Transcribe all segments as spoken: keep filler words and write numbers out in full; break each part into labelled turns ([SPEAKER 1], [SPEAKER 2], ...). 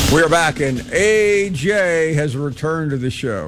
[SPEAKER 1] We're back, and A J has returned to the show.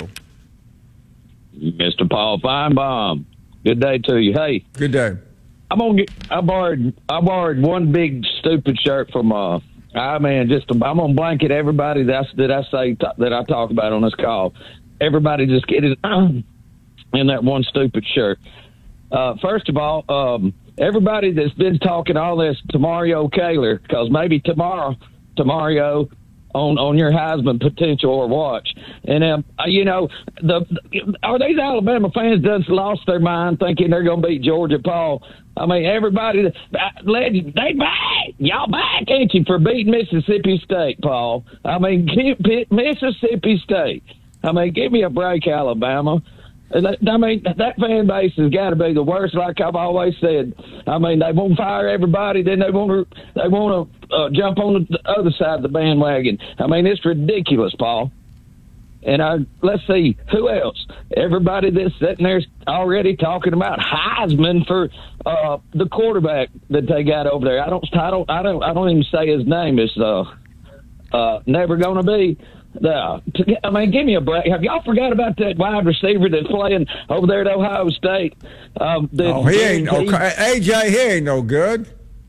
[SPEAKER 2] Mister Paul Feinbaum, good day to you. Hey,
[SPEAKER 1] good day.
[SPEAKER 2] I'm gonna get. I borrowed. I borrowed one big stupid shirt from. Uh, I man, just I'm gonna blanket everybody that I, that I say that I talk about on this call. Everybody just get it in that one stupid shirt. Uh, first of all, um, everybody that's been talking all this to Mario Kaler, because maybe tomorrow, to Mario. On, on your Heisman potential or watch. And, um, you know, the, the are these Alabama fans just lost their mind thinking they're going to beat Georgia, Paul? I mean, everybody, they back. Y'all back, ain't you, for beating Mississippi State, Paul? I mean, keep, Mississippi State. I mean, give me a break, Alabama. I mean, that fan base has got to be the worst, like I've always said. I mean, they want to fire everybody, then they want to they want to uh, jump on the other side of the bandwagon. I mean, it's ridiculous, Paul. And I, let's see, who else? Everybody that's sitting there already talking about Heisman for uh, the quarterback that they got over there. I don't, I don't, I don't, I don't even say his name. It's uh, uh, never going to be. Uh, I mean, give me a break. Have y'all forgot about that wide receiver that's playing over there at Ohio State? Um,
[SPEAKER 1] oh, he ain't no A J. He ain't no good.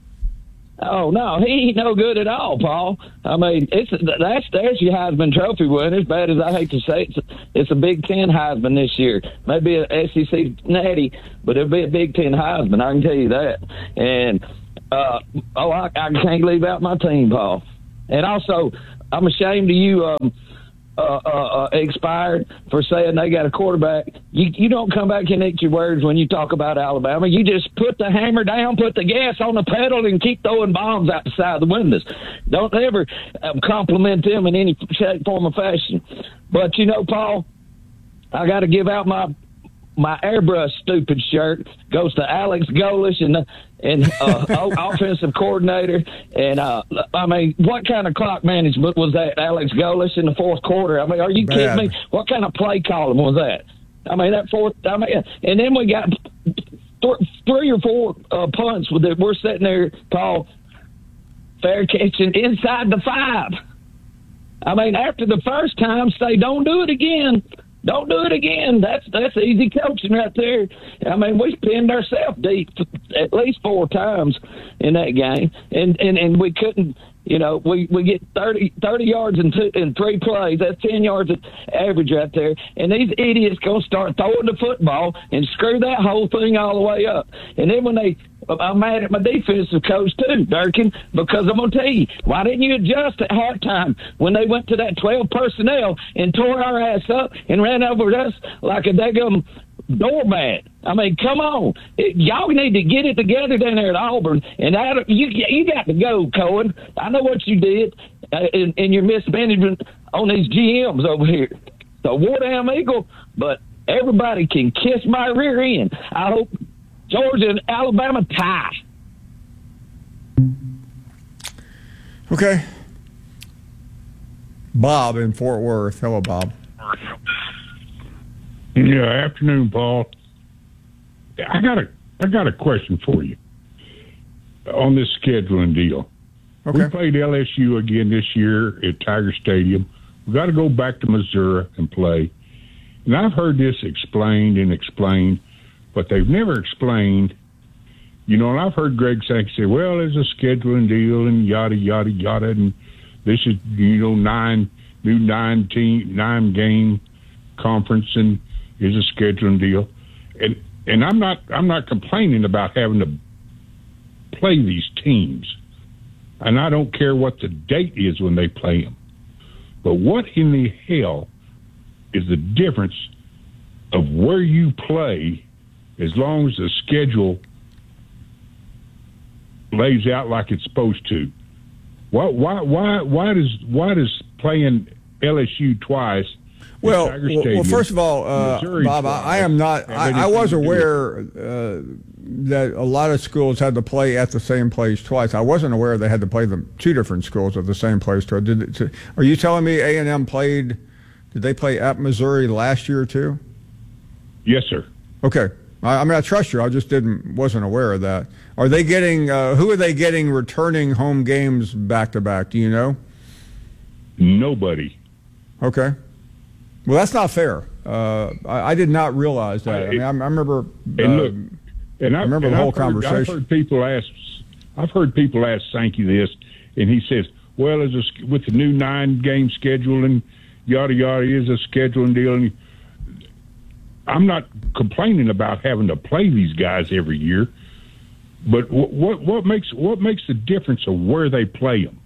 [SPEAKER 2] Oh no, he ain't no good at all, Paul. I mean, it's that's there's your Heisman Trophy win. As bad as I hate to say, it, it's it's a Big Ten Heisman this year. Maybe a S E C Natty, but it'll be a Big Ten Heisman. I can tell you that. And uh, oh, I, I can't leave out my team, Paul. And also, I'm ashamed of you, um, uh, uh, uh, expired, for saying they got a quarterback. You you don't come back and eat your words when you talk about Alabama. You just put the hammer down, put the gas on the pedal, and keep throwing bombs out the side of the windows. Don't ever um, compliment them in any shape, form, or fashion. But, you know, Paul, I got to give out my my airbrush stupid shirt. Goes to Alex Golesh and the, and uh, offensive coordinator. And, uh, I mean, what kind of clock management was that, Alex Golesh, in the fourth quarter? I mean, are you
[SPEAKER 1] Bad.
[SPEAKER 2] kidding me? What kind of play calling was that? I mean, that fourth – I mean, and then we got th- three or four uh, punts that we're sitting there, Paul, fair catching inside the five. I mean, after the first time, say, don't do it again. Don't do it again. That's that's easy coaching right there. I mean, we pinned ourselves deep at least four times in that game, and and, and we couldn't. You know, we, we get thirty, thirty yards in, two, in three plays. That's ten yards average right there. And these idiots going to start throwing the football and screw that whole thing all the way up. And then when they – I'm mad at my defensive coach too, Durkin, because I'm going to tell you, why didn't you adjust at halftime when they went to that twelve personnel and tore our ass up and ran over us like a daggum doormat? I mean, come on. It, y'all need to get it together down there at Auburn. And I, you you got to go, Cohen. I know what you did uh, in, in your mismanagement on these G Ms over here. So, war damn eagle, but everybody can kiss my rear end. I hope Georgia and Alabama tie.
[SPEAKER 1] Okay. Bob in Fort Worth. Hello, Bob.
[SPEAKER 3] Yeah, afternoon, Paul. I got a I got a question for you on this scheduling deal.
[SPEAKER 1] Okay.
[SPEAKER 3] We played L S U again this year at Tiger Stadium. We got to go back to Missouri and play. And I've heard this explained and explained, but they've never explained. You know, and I've heard Greg Sankey say, "Well, there's a scheduling deal and yada yada yada, and this is you know nine new nine team nine game conference and is a scheduling deal." And and I'm not I'm not complaining about having to play these teams, and I don't care what the date is when they play them. But what in the hell is the difference of where you play as long as the schedule lays out like it's supposed to? Why why why why does why does playing L S U twice?
[SPEAKER 1] Well, well, well, first of all, uh, Bob, I, I am not. I, I was aware uh, that a lot of schools had to play at the same place twice. I wasn't aware they had to play them two different schools at the same place twice. Did it, are you telling me A and M played? Did they play at Missouri last year too?
[SPEAKER 3] Yes, sir.
[SPEAKER 1] Okay. I, I mean, I trust you. I just didn't wasn't aware of that. Are they getting? Uh, who are they getting returning home games back to back? Do you know?
[SPEAKER 3] Nobody.
[SPEAKER 1] Okay. Well, that's not fair. Uh, I, I did not realize that. I mean, I, I remember.
[SPEAKER 3] And look,
[SPEAKER 1] um,
[SPEAKER 3] and I,
[SPEAKER 1] I remember
[SPEAKER 3] and
[SPEAKER 1] the whole
[SPEAKER 3] I've heard,
[SPEAKER 1] conversation.
[SPEAKER 3] I've heard people ask. I've heard people ask Sankey this, and he says, "Well, as a, with the new nine-game schedule and yada yada is a scheduling deal." And I'm not complaining about having to play these guys every year, but what what, what makes what makes the difference of where they play them?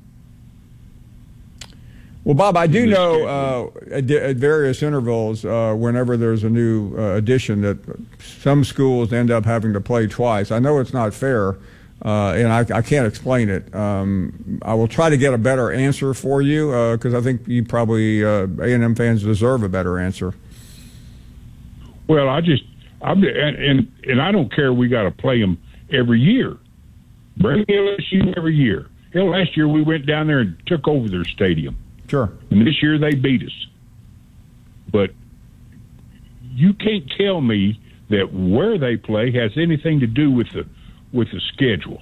[SPEAKER 1] Well, Bob, I do know uh, at, at various intervals, uh, whenever there's a new uh, addition, that some schools end up having to play twice. I know it's not fair, uh, and I, I can't explain it. Um, I will try to get a better answer for you, because uh, I think you probably uh, A and M fans deserve a better answer.
[SPEAKER 3] Well, I just, I'm, and, and and I don't care. We got to play them every year. Bring L S U every year. Hell, last year we went down there and took over their stadium.
[SPEAKER 1] Sure.
[SPEAKER 3] And this year they beat us. But you can't tell me that where they play has anything to do with the with the schedule.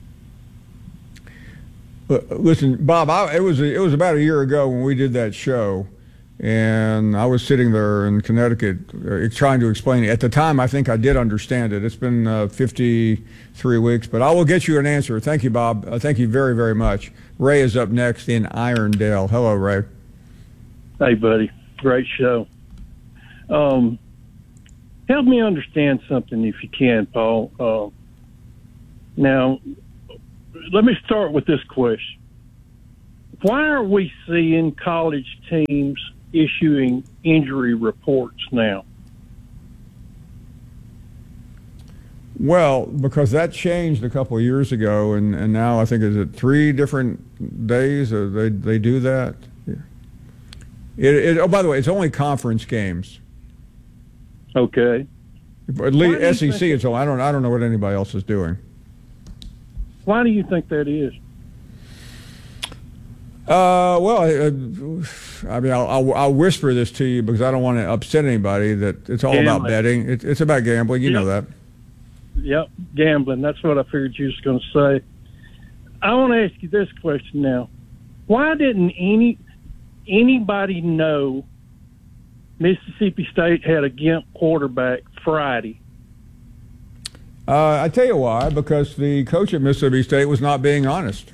[SPEAKER 1] Listen, Bob, I, it was it was about a year ago when we did that show, and I was sitting there in Connecticut uh, trying to explain it. At the time, I think I did understand it. It's been uh, fifty-three weeks, but I will get you an answer. Thank you, Bob. Uh, thank you very, very much. Ray is up next in Irondale. Hello, Ray.
[SPEAKER 4] Hey, buddy. Great show. Um, help me understand something if you can, Paul. Uh, now, let me start with this question. Why are we seeing college teams issuing injury reports now?
[SPEAKER 1] Well, because that changed a couple of years ago, and, and now I think is it three different days uh, they they do that. Yeah. It, it, oh, by the way, it's only conference games.
[SPEAKER 4] Okay.
[SPEAKER 1] At least S E C, it's all. I don't I don't know what anybody else is doing.
[SPEAKER 4] Why do you think that is?
[SPEAKER 1] Uh, well, I, I mean, I'll, I'll, I'll whisper this to you because I don't want to upset anybody. That it's all gambling. About betting. It, it's about gambling. You yep. know that.
[SPEAKER 4] Yep, gambling. That's what I figured you was going to say. I want to ask you this question now: why didn't any anybody know Mississippi State had a Gimp quarterback Friday?
[SPEAKER 1] Uh, I tell you why. Because the coach at Mississippi State was not being honest.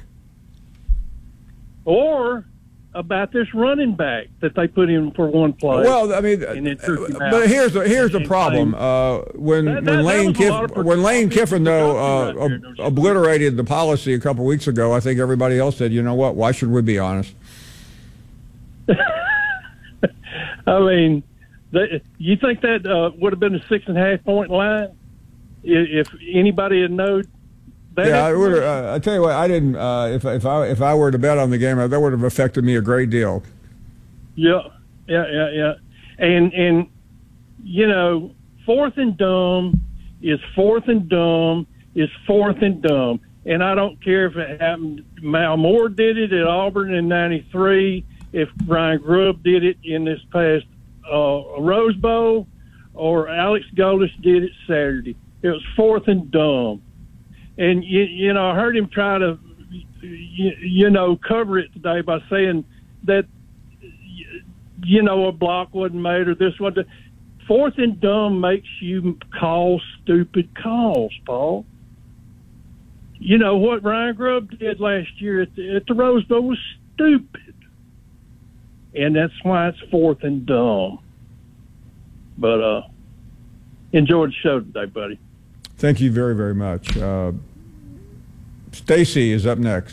[SPEAKER 4] Or about this running back that they put in for one play.
[SPEAKER 1] Well, I mean, but here's the here's the problem. Uh, when that, that, when Lane Kiff, when Lane Kiffin though uh, right ob- obliterated the policy a couple weeks ago, I think everybody else said, you know what? Why should we be honest?
[SPEAKER 4] I mean, they, you think that uh, would have been a six and a half point line if anybody had known?
[SPEAKER 1] Yeah, I would. Uh, I tell you what, I didn't. Uh, if if I if I were to bet on the game, that would have affected me a great deal.
[SPEAKER 4] Yeah, yeah, yeah, yeah, and and you know, fourth and dumb is fourth and dumb is fourth and dumb, and I don't care if it happened. Mal Moore did it at Auburn in ninety-three. If Ryan Grubb did it in this past uh, Rose Bowl, or Alex Golis did it Saturday, it was fourth and dumb. And, you, you know, I heard him try to, you, you know, cover it today by saying that, you know, a block wasn't made or this wasn't. Fourth and dumb makes you call stupid calls, Paul. You know, what Ryan Grubb did last year at the, at the Rose Bowl was stupid. And that's why it's fourth and dumb. But uh, enjoyed the show today, buddy.
[SPEAKER 1] Thank you very, very much. Uh, Stacy is up next.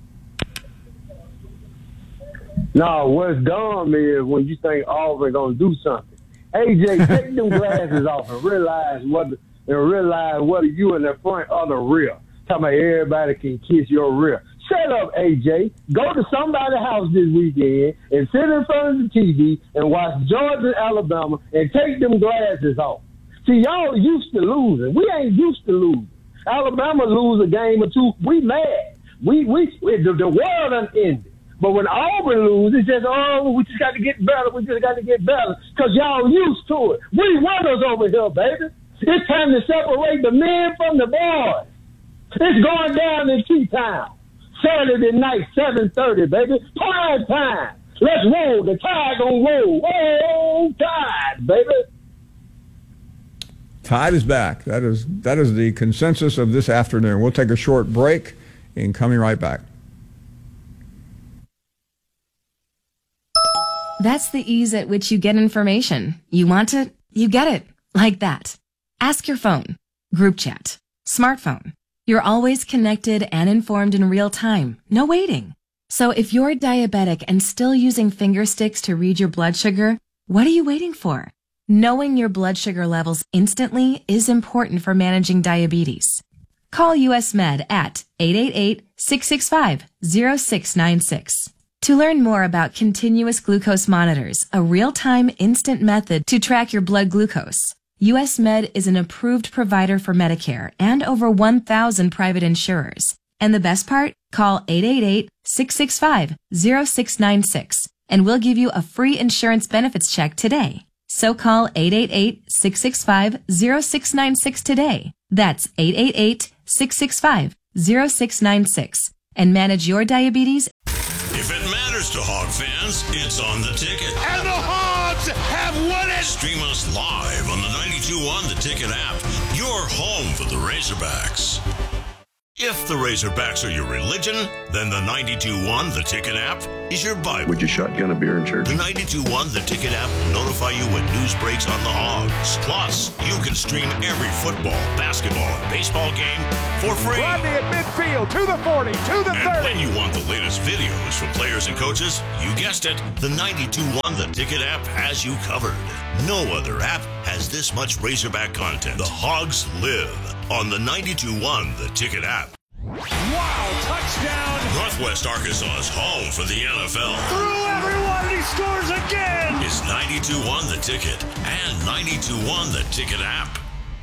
[SPEAKER 5] No, what's dumb is when you think Auburn going to do something. A J, take them glasses off and realize what and realize whether you in the front or the rear. Talking about everybody can kiss your rear. Shut up, A J. Go to somebody's house this weekend and sit in front of the T V and watch Georgia, Alabama, and take them glasses off. See, y'all used to losing. We ain't used to losing. Alabama lose a game or two, we mad. We we the, the world done ended. But when Auburn lose, it's just, oh, we just got to get better. We just got to get better because y'all used to it. We winners over here, baby. It's time to separate the men from the boys. It's going down in T-Town. Saturday night, seven thirty, baby. Prime time. Let's roll. The Tide gonna roll. Roll Tide, baby.
[SPEAKER 1] Tide is back. That is that is the consensus of this afternoon. We'll take a short break and coming right back.
[SPEAKER 6] That's the ease at which you get information. You want it, you get it. Like that. Ask your phone. Group chat. Smartphone. You're always connected and informed in real time. No waiting. So if you're diabetic and still using finger sticks to read your blood sugar, what are you waiting for? Knowing your blood sugar levels instantly is important for managing diabetes. Call U S Med at eight eight eight, six six five, zero six nine six. To learn more about continuous glucose monitors, a real-time instant method to track your blood glucose, U S Med is an approved provider for Medicare and over one thousand private insurers. And the best part? Call eight eight eight, six six five, zero six nine six and we'll give you a free insurance benefits check today. So call eight eight eight, six six five, zero six nine six today. That's eight eight eight, six six five, zero six nine six and manage your diabetes.
[SPEAKER 7] If it matters to Hog fans, it's on the Ticket.
[SPEAKER 8] And the Hogs have won it!
[SPEAKER 7] Stream us live on the ninety-two point one The Ticket app, your home for the Razorbacks. If the Razorbacks are your religion, then the ninety-two point one The Ticket app is your Bible.
[SPEAKER 9] Would you shotgun a beer in church?
[SPEAKER 7] The ninety-two point one The Ticket app will notify you when news breaks on the Hogs. Plus, you can stream every football, basketball, and baseball game for free.
[SPEAKER 8] Rodney at midfield, to the forty, to the
[SPEAKER 7] and
[SPEAKER 8] thirty.
[SPEAKER 7] when you want the latest videos from players and coaches, you guessed it, the ninety-two point one The Ticket app has you covered. No other app has this much Razorback content. The Hogs live on the ninety-two point one The Ticket app.
[SPEAKER 8] Wow, touchdown!
[SPEAKER 7] Northwest Arkansas's home for the N F L.
[SPEAKER 8] Through everyone, and he scores again!
[SPEAKER 7] It's ninety-two point one The Ticket and ninety-two point one The Ticket app.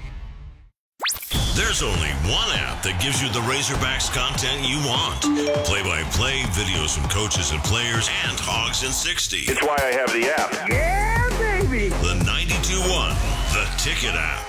[SPEAKER 7] There's only one app that gives you the Razorbacks content you want. Play-by-play, videos from coaches and players, and Hogs in sixty.
[SPEAKER 9] It's why I have the app.
[SPEAKER 8] Yeah, baby!
[SPEAKER 7] The ninety-two point one The Ticket app.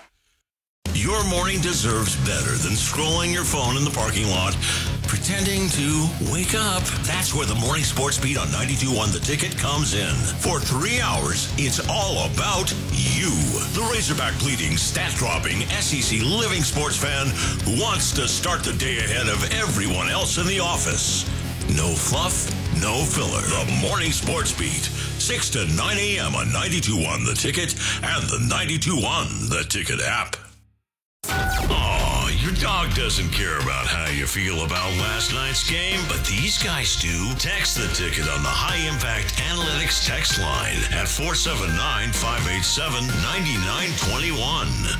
[SPEAKER 7] Your morning deserves better than scrolling your phone in the parking lot, pretending to wake up. That's where the morning sports beat on ninety-two point one The Ticket comes in. For three hours, it's all about you. The Razorback bleeding, stat-dropping, S E C living sports fan who wants to start the day ahead of everyone else in the office. No fluff, no filler. The morning sports beat, six to nine a.m. on ninety-two point one The Ticket and the ninety-two point one The Ticket app. Oh, your dog doesn't care about how you feel about last night's game, but these guys do. Text the Ticket on the High Impact Analytics text line at four seven nine, five eight seven, nine nine two one.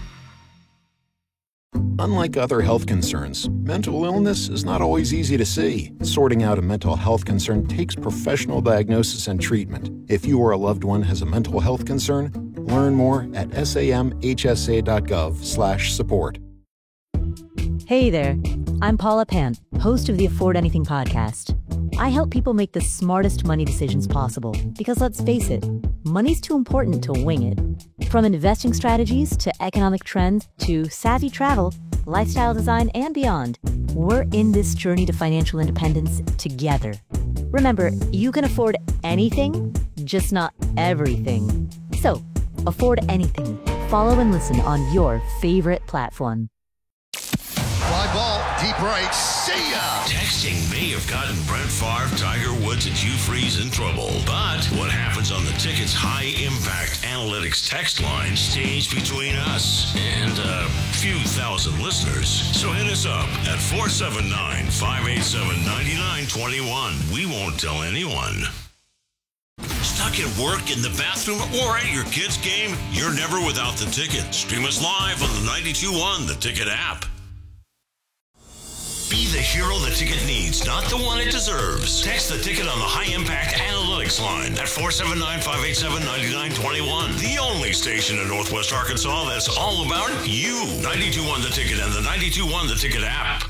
[SPEAKER 10] Unlike other health concerns, mental illness is not always easy to see. Sorting out a mental health concern takes professional diagnosis and treatment. If you or a loved one has a mental health concern, learn more at samhsa.gov slash support.
[SPEAKER 11] Hey there, I'm Paula Pant, host of the Afford Anything podcast. I help people make the smartest money decisions possible because, let's face it, money's too important to wing it. From investing strategies to economic trends to savvy travel, lifestyle design, and beyond, we're in this journey to financial independence together. Remember, you can afford anything, just not everything. So, afford anything. Follow and listen on your favorite platform.
[SPEAKER 8] Fly ball, deep right, see ya!
[SPEAKER 7] Texting may have gotten Brett Favre, Tiger Woods, and Hugh Freeze in trouble. But what happens on the Ticket's High Impact Analytics text line stays between us and a few thousand listeners. So hit us up at four seven nine, five eight seven, nine nine two one. We won't tell anyone. Stuck at work, in the bathroom, or at your kid's game? You're never without the Ticket. Stream us live on the ninety-two point one The Ticket app. Be the hero the Ticket needs, not the one it deserves. Text the Ticket on the High Impact Analytics line at four seven nine, five eight seven, nine nine two one. The only station in Northwest Arkansas that's all about you. ninety-two point one The Ticket and the ninety-two point one The Ticket app.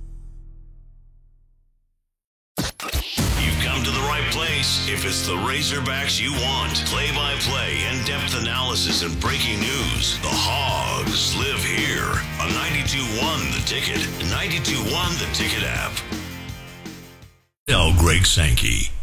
[SPEAKER 7] You've come to the right place if it's the Razorbacks you want. Play-by-play, in-depth analysis, and breaking news. The Hogs live here on ninety-two point one The Ticket, ninety-two point one The Ticket app. Tell Greg Sankey.